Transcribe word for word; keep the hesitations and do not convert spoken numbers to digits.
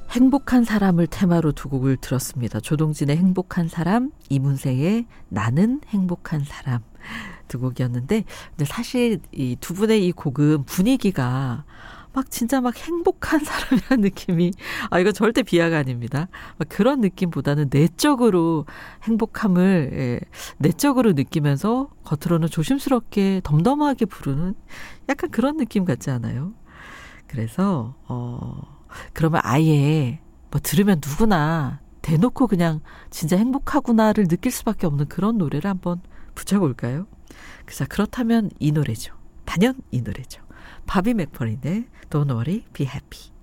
행복한 사람을 테마로 두 곡을 들었습니다. 조동진의 행복한 사람, 이문세의 나는 행복한 사람 두 곡이었는데, 근데 사실 이 두 분의 이 곡은 분위기가 막 진짜 막 행복한 사람이라는 느낌이, 아, 이거 절대 비하가 아닙니다. 막 그런 느낌보다는 내적으로 행복함을, 예, 내적으로 느끼면서 겉으로는 조심스럽게 덤덤하게 부르는 약간 그런 느낌 같지 않아요? 그래서, 어, 그러면 아예 뭐 들으면 누구나 대놓고 그냥 진짜 행복하구나를 느낄 수밖에 없는 그런 노래를 한번 붙여볼까요? 그래서 그렇다면 이 노래죠. 단연 이 노래죠. 바비 맥퍼린의 Don't Worry, Be Happy.